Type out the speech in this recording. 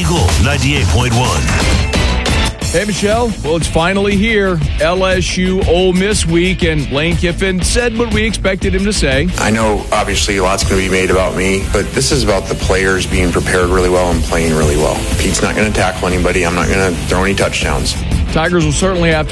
Eagle 98.1. Hey, Michelle. Well, it's finally here. LSU Ole Miss week, and Lane Kiffin said what we expected him to say. I know, obviously, a lot's going to be made about me, but this is about the players being prepared really well and playing really well. Pete's not going to tackle anybody. I'm not going to throw any touchdowns. Tigers will certainly have to